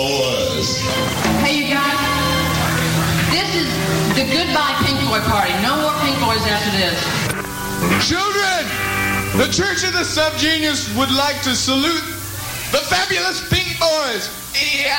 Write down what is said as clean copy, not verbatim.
Hey, you guys, this is the goodbye Pink Floyd party. No more Pink Floyds after this. Children, the Church of the Subgenius would like to salute the fabulous Pink Boys. Yeah.